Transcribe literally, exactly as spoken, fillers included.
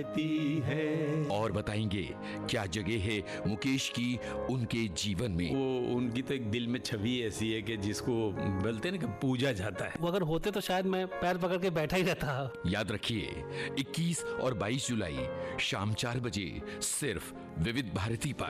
है। और बताएंगे क्या जगह है मुकेश की उनके जीवन में। वो उनकी तो एक दिल में छवि ऐसी है कि जिसको बोलते हैं ना कि पूजा जाता है। वो अगर होते तो शायद मैं पैर पकड़ के बैठा ही रहता। याद रखिए इक्कीस और बाईस जुलाई शाम चार बजे सिर्फ विविध भारती पर।